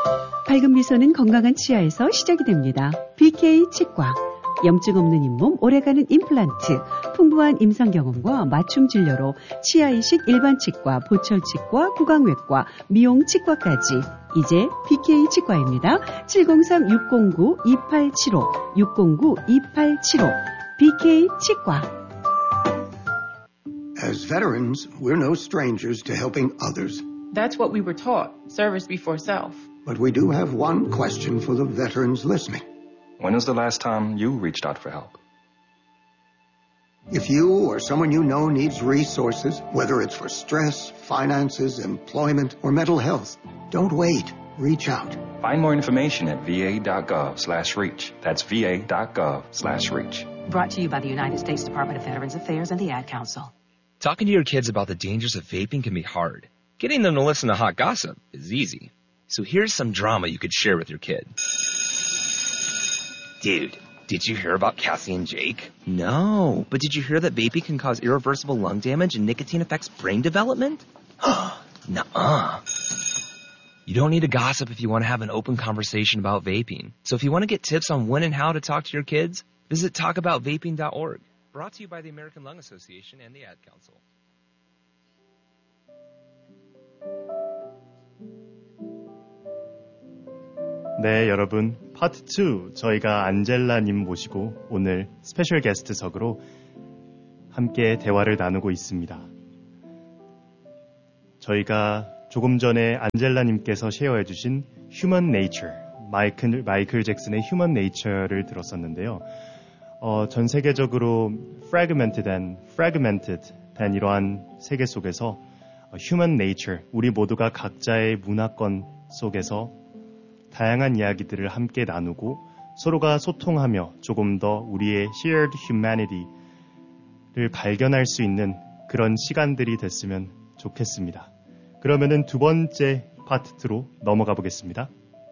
밝은 미소는 건강한 치아에서 시작이 됩니다. BK 치과. 염증 없는 잇몸, 오래가는 임플란트, 풍부한 임상 경험과 맞춤 진료로 치아 이식 일반 치과, 보철 치과, 구강외과, 미용 치과까지 이제 BK 치과입니다. 703-609-2875, 609-2875, BK 치과. As veterans, we're no strangers to helping others. That's what we were taught, service before self. But we do have one question for the veterans listening. When was the last time you reached out for help? If you or someone you know needs resources, whether it's for stress, finances, employment, or mental health, don't wait. Reach out. Find more information at va.gov/reach. That's va.gov/reach. Brought to you by the United States Department of Veterans Affairs and the Ad Council. Talking to your kids about the dangers of vaping can be hard. Getting them to listen to hot gossip is easy. So here's some drama you could share with your kid. Dude, did you hear about Cassie and Jake? No, but did you hear that vaping can cause irreversible lung damage and nicotine affects brain development? Nuh-uh. You don't need to gossip if you want to have an open conversation about vaping. So if you want to get tips on when and how to talk to your kids, visit talkaboutvaping.org. Brought to you by the American Lung Association and the Ad Council. 네, 여러분. 파트 2 저희가 안젤라님 모시고 오늘 스페셜 게스트석으로 함께 대화를 나누고 있습니다. 저희가 조금 전에 안젤라님께서 쉐어해 주신 휴먼 네이처, 마이클 잭슨의 휴먼 네이처를 들었었는데요. 전 세계적으로 fragmented 된 이러한 세계 속에서 휴먼 네이처, 우리 모두가 각자의 문화권 속에서 다양한 이야기들을 함께 나누고 서로가 소통하며 조금 더 우리의 shared humanity를 발견할 수 있는 그런 시간들이 됐으면 좋겠습니다. 그러면은 두 번째 파트로 넘어가 보겠습니다.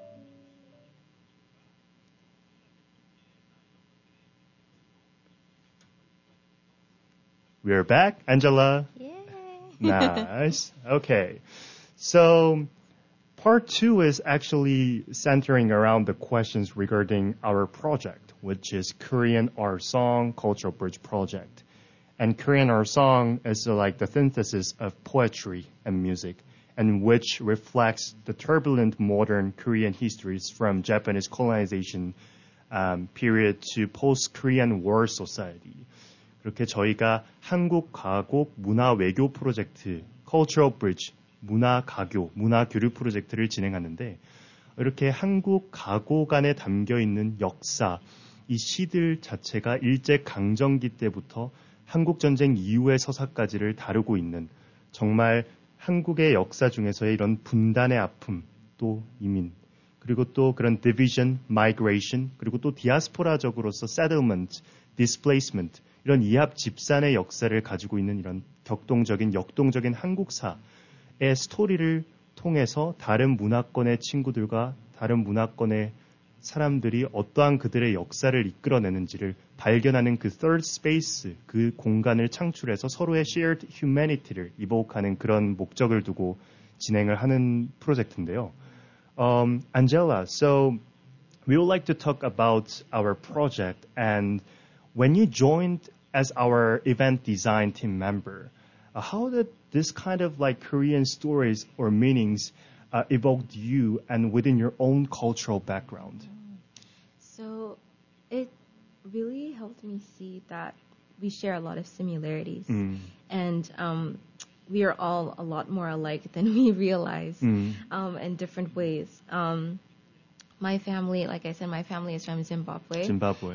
We're back, Angela. Yay. Nice. Okay. So part 2 is actually centering around the questions regarding our project, which is Korean Art Song Cultural Bridge Project. And Korean Art Song is like the synthesis of poetry and music, and which reflects the turbulent modern Korean histories from Japanese colonization period to post-Korean War society. 그렇게 저희가 한국 가곡 문화 외교 프로젝트 Cultural Bridge 문화 가교, 문화 교류 프로젝트를 진행하는데 이렇게 한국 가곡 안에 담겨 있는 역사, 이 시들 자체가 일제 강점기 때부터 한국 전쟁 이후의 서사까지를 다루고 있는 정말 한국의 역사 중에서의 이런 분단의 아픔, 또 이민, 그리고 또 그런 division, migration, 그리고 또 디아스포라적으로서 settlement, displacement 이런 이합 집산의 역사를 가지고 있는 이런 격동적인, 역동적인 한국사의 스토리를 통해서 다른 문화권의 친구들과 다른 문화권의 사람들이 어떠한 그들의 역사를 이끌어내는지를 발견하는 그 third space, 그 공간을 창출해서 서로의 shared humanity를 이복하는 그런 목적을 두고 진행을 하는 프로젝트인데요. Angela, so we would like to talk about our project, and when you joined as our event design team member, how did this kind of like Korean stories or meanings evoked you and within your own cultural background? So it really helped me see that we share a lot of similarities, and we are all a lot more alike than we realize in different ways. My family, like I said, my family is from Zimbabwe.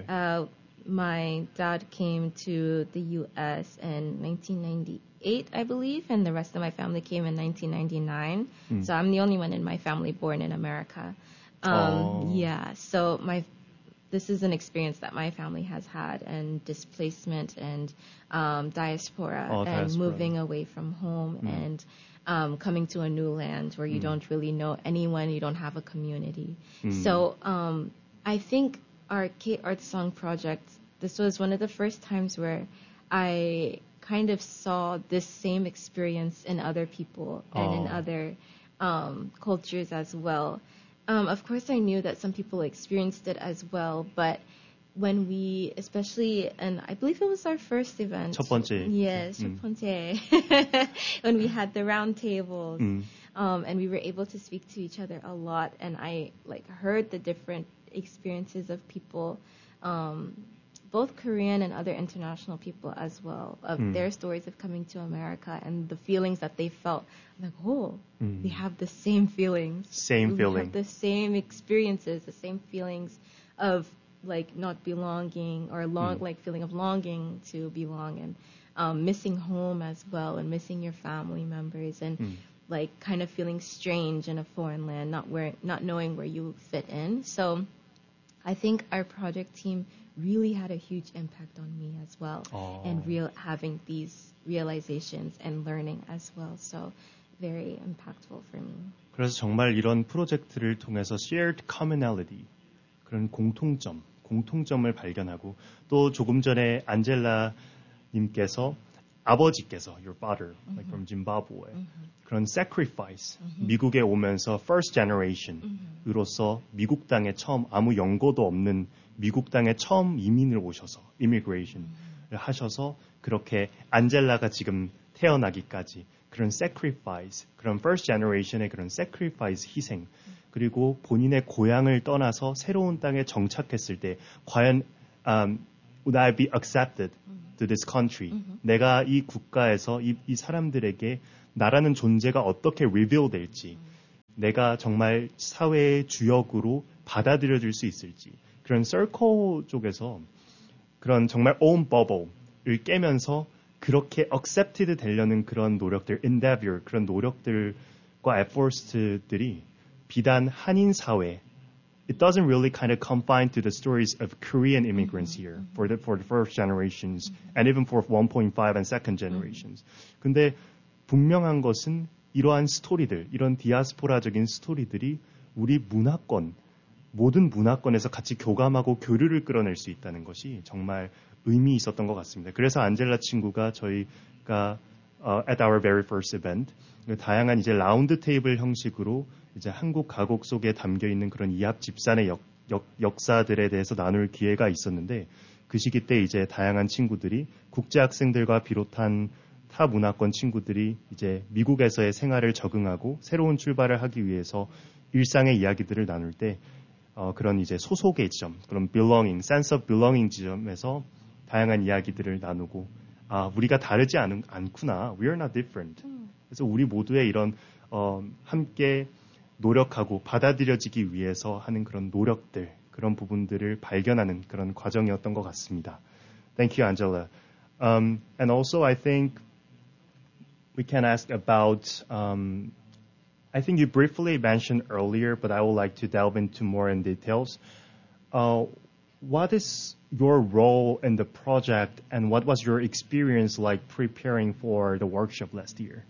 My dad came to the U.S. in 1998, I believe, and the rest of my family came in 1999. So I'm the only one in my family born in America. Yeah, so this is an experience that my family has had, and displacement and diaspora and moving away from home and coming to a new land where you don't really know anyone, you don't have a community. So I think our K-Art Song project, this was one of the first times where I kind of saw this same experience in other people and in other cultures as well. Of course, I knew that some people experienced it as well, but when we, especially, and I believe it was our first event. 첫 번째. Yes, 첫 번째. When we had the round tables, and we were able to speak to each other a lot, and I heard the different experiences of people, both Korean and other international people as well, of their stories of coming to America and the feelings that they felt. I'm like, they have the same feelings. We have the same experiences, the same feelings of not belonging or feeling of longing to belong and missing home as well and missing your family members and kind of feeling strange in a foreign land, not knowing where you fit in. So I think our project team really had a huge impact on me as well, and having these realizations and learning as well. So very impactful for me. 그래서 정말 이런 프로젝트를 통해서 shared commonality, 그런 공통점을 발견하고 또 조금 전에 안젤라 님께서 아버지께서 your father from Zimbabwe 그런 sacrifice 미국에 오면서 first generation으로서 미국 땅에 처음 아무 연고도 없는 미국 땅에 처음 이민을 오셔서 immigration을 하셔서 그렇게 안젤라가 지금 태어나기까지 그런 sacrifice 그런 first generation의 그런 sacrifice 희생 그리고 본인의 고향을 떠나서 새로운 땅에 정착했을 때 과연 would I be accepted to this country? 내가 이 국가에서 이 사람들에게 나라는 존재가 어떻게 reveal 될지 내가 정말 사회의 주역으로 받아들여질 수 있을지 그런 circle 쪽에서 그런 정말 own bubble를 깨면서 그렇게 accepted 되려는 그런 노력들, endeavor, 그런 노력들과 efforts들이 비단 한인 사회, it doesn't really kind of confine to the stories of Korean immigrants here for the first generations and even for 1.5 and second generations. 근데 분명한 것은 이러한 스토리들, 이런 디아스포라적인 스토리들이 우리 문화권, 모든 문화권에서 같이 교감하고 교류를 끌어낼 수 있다는 것이 정말 의미 있었던 것 같습니다. 그래서 안젤라 친구가 저희가 at our very first event 다양한 이제 라운드 테이블 형식으로 이제 한국 가곡 속에 담겨 있는 그런 이합 집산의 역사들에 대해서 나눌 기회가 있었는데 그 시기 때 이제 다양한 친구들이 국제 학생들과 비롯한 타 문화권 친구들이 이제 미국에서의 생활을 적응하고 새로운 출발을 하기 위해서 일상의 이야기들을 나눌 때 그런 이제 소속의 지점, 그런 belonging, sense of belonging 지점에서 다양한 이야기들을 나누고 우리가 다르지 않구나. We are not different. 그래서 우리 모두의 이런 함께 노력하고 받아들여지기 위해서 하는 그런 노력들, 그런 부분들을 발견하는 그런 과정이었던 것 같습니다. Thank you, Angela. And also, I think we can ask about, I think you briefly mentioned earlier, but I would like to delve into more in details. What is your role in the project, and what was your experience like preparing for the workshop last year?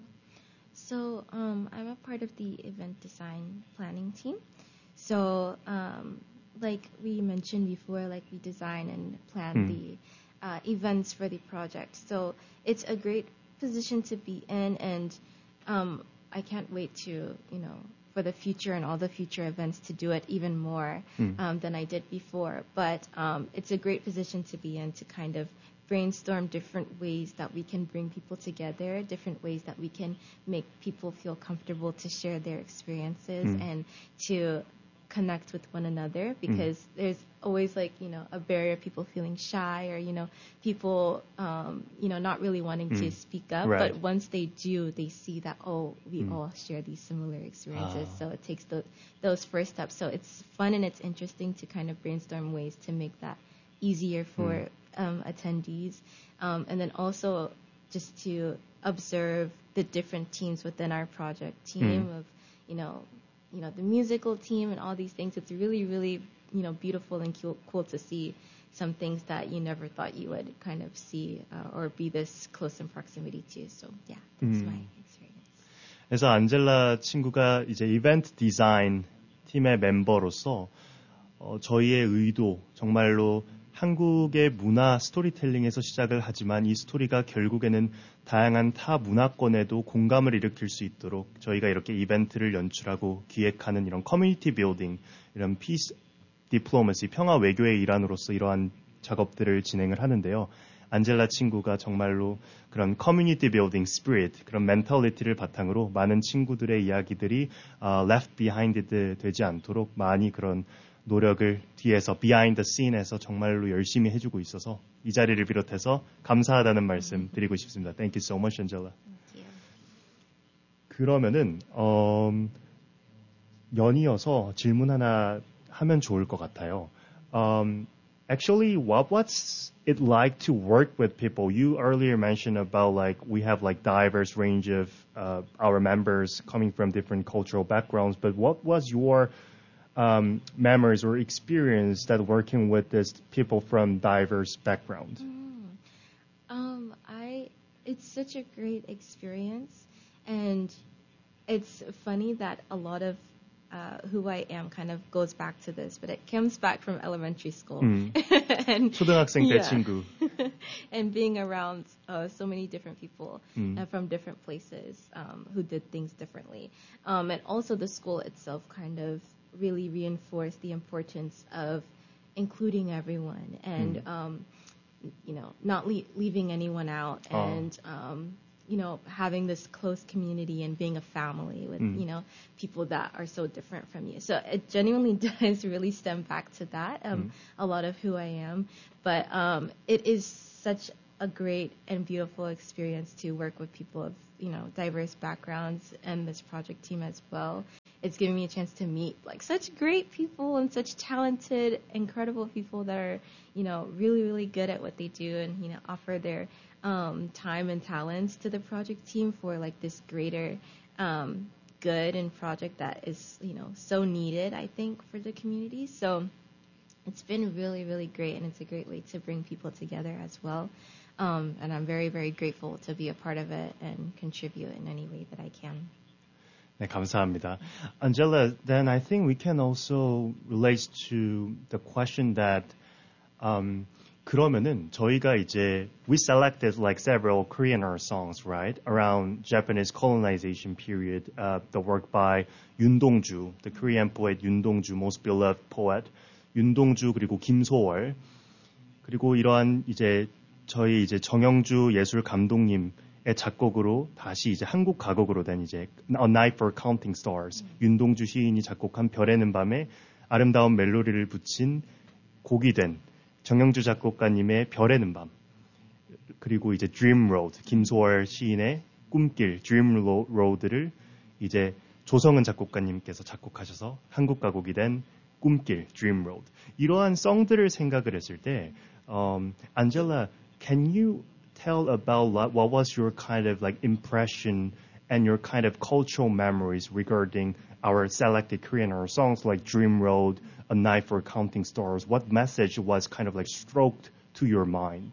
So I'm a part of the event design planning team. So like we mentioned before, like we design and plan the events for the project. So it's a great position to be in, and I can't wait to, for the future and all the future events to do it even more than I did before. But it's a great position to be in to kind of brainstorm different ways that we can bring people together, different ways that we can make people feel comfortable to share their experiences and to connect with one another, because there's always a barrier of people feeling shy or, people, not really wanting to speak up. Right. But once they do, they see that, we all share these similar experiences. So it takes those first steps. So it's fun and it's interesting to kind of brainstorm ways to make that easier for attendees. And then also just to observe the different teams within our project team of, the musical team and all these things. It's really, really, beautiful and cool to see some things that you never thought you would kind of see or be this close in proximity to. So yeah, that's my experience. 그래서 안젤라 친구가 이제 이벤트 디자인 팀의 멤버로서 저희의 의도, 정말로 한국의 문화 스토리텔링에서 시작을 하지만 이 스토리가 결국에는 다양한 타 문화권에도 공감을 일으킬 수 있도록 저희가 이렇게 이벤트를 연출하고 기획하는 이런 커뮤니티 빌딩, 이런 피스 디플로머시, 평화 외교의 일환으로서 이러한 작업들을 진행을 하는데요. 안젤라 친구가 정말로 그런 커뮤니티 빌딩 스피릿, 그런 멘탈리티를 바탕으로 많은 친구들의 이야기들이 left behind 되지 않도록 많이 그런 노력을 뒤에서 behind the scene에서 정말로 열심히 해주고 있어서 이 자리를 비롯해서 감사하다는 말씀 드리고 싶습니다. Thank you so much, Angela. 그러면은 연이어서 질문 하나 하면 좋을 것 같아요. Actually, what's it like to work with people? You earlier mentioned about like we have like diverse range of our members coming from different cultural backgrounds, but what was your memories or experience that working with these people from diverse backgrounds? It's such a great experience, and it's funny that a lot of who I am kind of goes back to this, but it comes back from elementary school. and, 초등학생 때 친구. And being around so many different people from different places who did things differently. And also the school itself kind of really reinforced the importance of including everyone and, not leaving anyone out and, having this close community and being a family with, people that are so different from you. So it genuinely does really stem back to that, a lot of who I am. But it is such a great and beautiful experience to work with people of, diverse backgrounds and this project team as well. It's given me a chance to meet like such great people and such talented, incredible people that are, really, really good at what they do and, offer their time and talents to the project team for like this greater good and project that is, so needed, I think, for the community. So it's been really, really great, and it's a great way to bring people together as well. And I'm very, very grateful to be a part of it and contribute in any way that I can. 네, 감사합니다. Angela, then I think we can also relate to the question that 그러면은 저희가 이제 we selected like several Korean art songs, right, around Japanese colonization period. The work by Yoon Dong-ju, the Korean poet Yoon Dong-ju, most beloved poet. Yoon Dong-ju 그리고 김소월 그리고 이러한 이제 저희 이제 정영주 예술 감독님의 작곡으로 다시 이제 한국 가곡으로 된 이제 A Night for Counting Stars. 윤동주 시인이 작곡한 별에는 밤에 아름다운 멜로디를 붙인 곡이 된 정영주 작곡가님의 별에는 밤. 그리고 이제 Dream Road, 김소월 시인의 꿈길 Dream Road를 이제 조성은 작곡가님께서 작곡하셔서 한국 가곡이 된 꿈길 Dream Road. 이러한 송들을 생각을 했을 때 Angela, can you tell about what was your kind of like impression and your kind of cultural memories regarding our selected Korean art songs like Dream Road, A Night for Counting Stars? What message was kind of like stroked to your mind?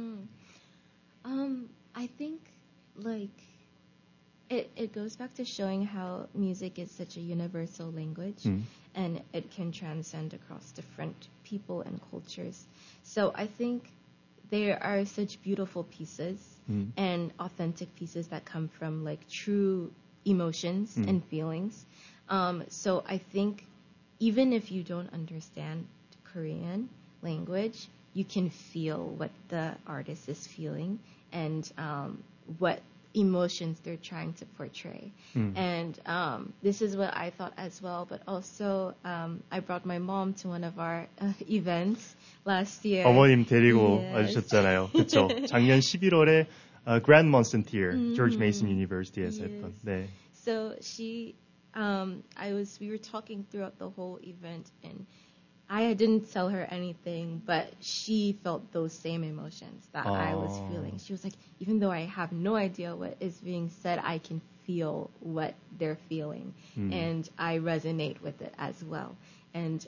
I think like it goes back to showing how music is such a universal language and it can transcend across different people and cultures. So I think there are such beautiful pieces and authentic pieces that come from like true emotions and feelings. So I think even if you don't understand Korean language, you can feel what the artist is feeling and what emotions they're trying to portray. And this is what I thought as well, but also I brought my mom to one of our events last year. 어머님 데리고 와주셨잖아요. 그렇죠. 작년 11월에 Grand Munson Tier, George Mason University에서 했던. 네. So we were talking throughout the whole event, and I didn't tell her anything, but she felt those same emotions that I was feeling. She was like, even though I have no idea what is being said, I can feel what they're feeling, and I resonate with it as well. And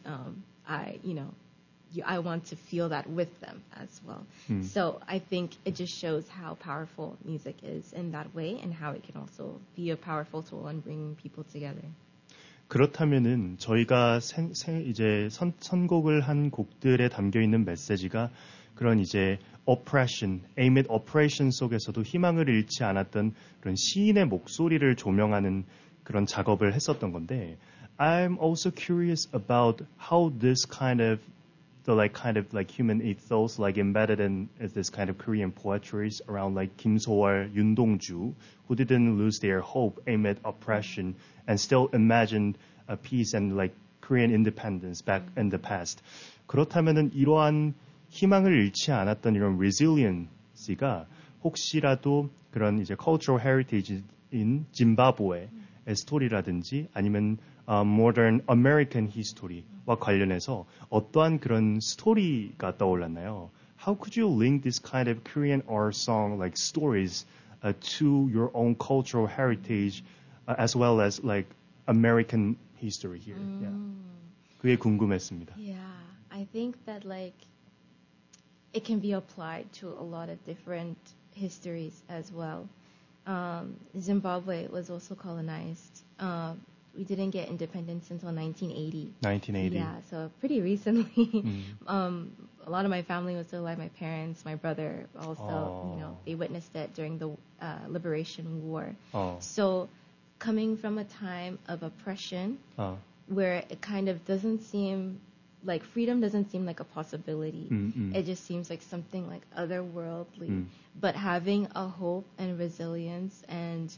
I want to feel that with them as well. So I think it just shows how powerful music is in that way, and how it can also be a powerful tool in bringing people together. 그렇다면은 저희가 이제 선곡을 한 곡들에 담겨 있는 메시지가 그런 이제 oppression, aim at oppression 속에서도 희망을 잃지 않았던 그런 시인의 목소리를 조명하는 그런 작업을 했었던 건데, I'm also curious about how this kind of human ethos like embedded in this kind of Korean poetries around like Kim So-wol, Yoon Dong-ju, who didn't lose their hope amid oppression and still imagined a peace and like Korean independence back in the past. 그렇다면은 이러한 희망을 잃지 않았던 이런 resiliency가 혹시라도 그런 이제 cultural heritage인 짐바브웨의 스토리라든지 아니면 modern American history와 관련해서 어떠한 그런 스토리가 떠올랐나요? How could you link this kind of Korean art song like stories to your own cultural heritage as well as like American history here? Yeah. 그게 궁금했습니다. Yeah, I think that like it can be applied to a lot of different histories as well. Zimbabwe was also colonized. We didn't get independence until 1980. 1980. Yeah, so pretty recently. A lot of my family was still alive. My parents, my brother also, you know, they witnessed it during the Liberation War. So coming from a time of oppression where it kind of doesn't seem like freedom doesn't seem like a possibility. It just seems like something like otherworldly. But having a hope and resilience and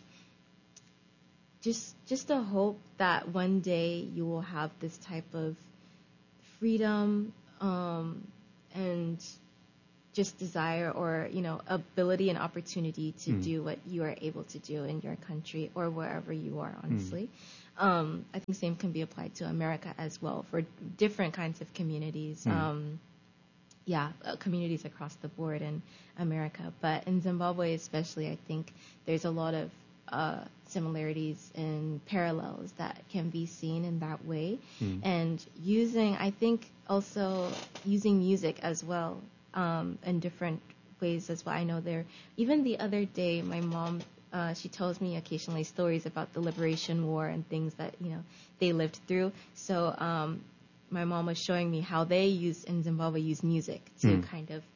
just a hope that one day you will have this type of freedom and just desire or, you know, ability and opportunity to do what you are able to do in your country or wherever you are, honestly. I think same can be applied to America as well for different kinds of communities. Communities across the board in America. But in Zimbabwe especially, I think there's a lot of similarities and parallels that can be seen in that way. And I think also using music as well in different ways as well. I know even the other day, my mom, she tells me occasionally stories about the Liberation War and things that, you know, they lived through. So my mom was showing me how they in Zimbabwe use music to kind of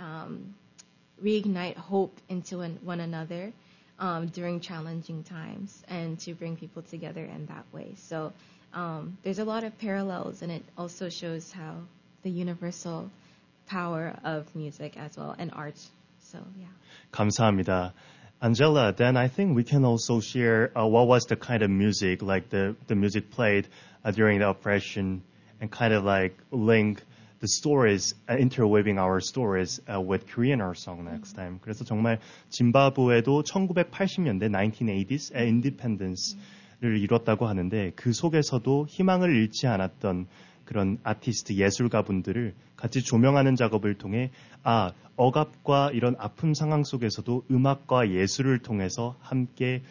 reignite hope into one another during challenging times and to bring people together in that way. So there's a lot of parallels, and it also shows how the universal power of music as well and art. So yeah. 감사합니다. Angela, then I think we can also share what was the kind of music, like the music played during the oppression, and kind of like link the stories, interweaving our stories with Korean art song next time. 그래서 정말 짐바브웨도 1980년대 1980s independence를 이뤘다고 하는데 그 속에서도 희망을 잃지 않았던 그런 아티스트, 예술가분들을 같이 조명하는 작업을 통해 억압과 이런 아픔 상황 속에서도 음악과 예술을 통해서 함께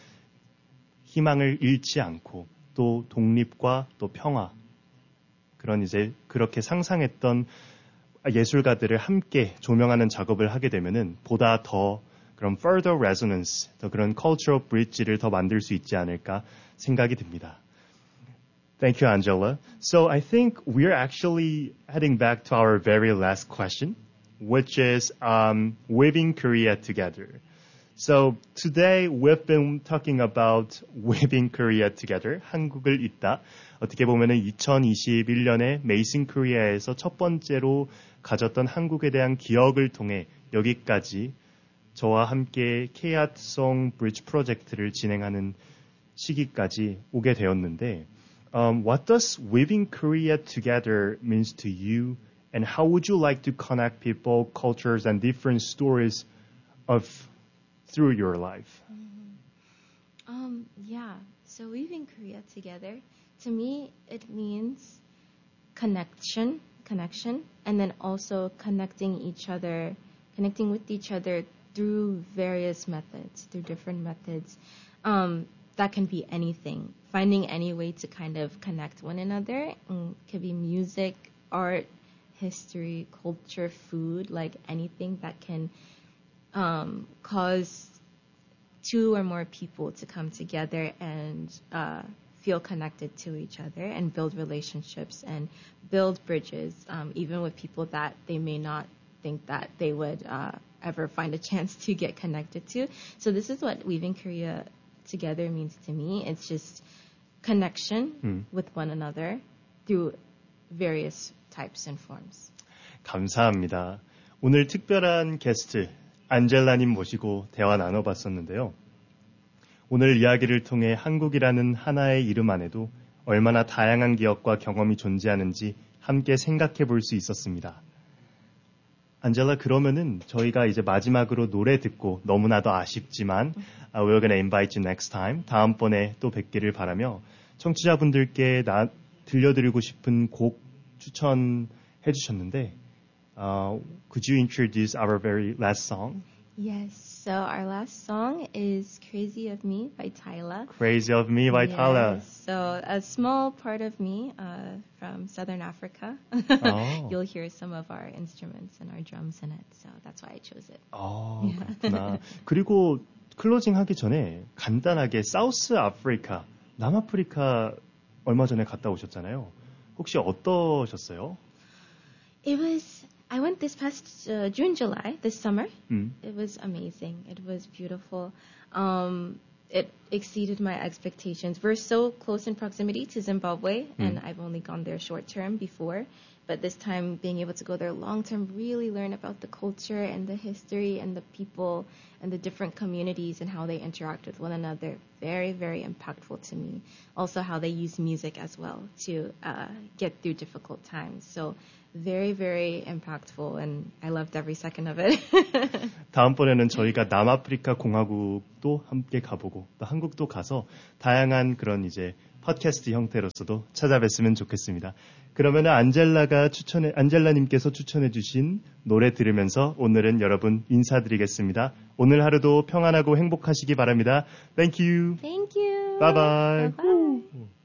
희망을 잃지 않고 또 독립과 또 평화 그런 이제 그렇게 상상했던 예술가들을 함께 조명하는 작업을 하게 되면은 보다 더 그런 further resonance, 더 그런 cultural bridge를 더 만들 수 있지 않을까 생각이 듭니다. Thank you, Angela. So I think we're actually heading back to our very last question, which is weaving Korea together. So today we've been talking about weaving Korea together, 한국을 잇다. 어떻게 보면은 2021년에 메이싱 코리아에서 첫 번째로 가졌던 한국에 대한 기억을 통해 여기까지 저와 함께 K-아트송 브리지 프로젝트를 진행하는 시기까지 오게 되었는데 what does weaving Korea together means to you, and how would you like to connect people, cultures, and different stories through your life? So weaving Korea together, to me, it means connection, and then also connecting with each other through different methods. That can be anything. Finding any way to kind of connect one another. It could be music, art, history, culture, food, like anything that can cause two or more people to come together and feel connected to each other and build relationships and build bridges, even with people that they may not think that they would ever find a chance to get connected to. So this is what Weaving Korea Together means to me. It's just connection with one another through various types and forms. 감사합니다. 오늘 특별한 게스트 안젤라님 모시고 대화 나눠봤었는데요. 오늘 이야기를 통해 한국이라는 하나의 이름 안에도 얼마나 다양한 기억과 경험이 존재하는지 함께 생각해 볼 수 있었습니다. 안젤라, 그러면은 저희가 이제 마지막으로 노래 듣고 너무나도 아쉽지만 we're gonna invite you next time. 다음번에 또 뵙기를 바라며 청취자분들께 들려드리고 싶은 곡 추천해 주셨는데 could you introduce our very last song? Yes, so our last song is Crazy of Me by Tyla. Crazy of Me by Tyla. So a small part of me from Southern Africa. You'll hear some of our instruments and our drums in it. So that's why I chose it. 그렇구나. 그리고 클로징 하기 전에 간단하게 사우스 아프리카, 남아프리카 얼마 전에 갔다 오셨잖아요. 혹시 어떠셨어요? I went this past June, July, this summer. It was amazing. It was beautiful. It exceeded my expectations. We're so close in proximity to Zimbabwe, and I've only gone there short term before. But this time, being able to go there long term, really learn about the culture and the history and the people and the different communities and how they interact with one another. Very, very impactful to me. Also, how they use music as well to get through difficult times. So, very, very impactful, and I loved every second of it. 다음번에는 저희가 남아프리카 공화국도 함께 가보고 또 한국도 가서 다양한 그런 이제 팟캐스트 형태로서도 찾아뵀으면 좋겠습니다. 그러면 안젤라님께서 추천해주신 노래 들으면서 오늘은 여러분 인사드리겠습니다. 오늘 하루도 평안하고 행복하시기 바랍니다. Thank you. Thank you. Bye bye. Bye-bye.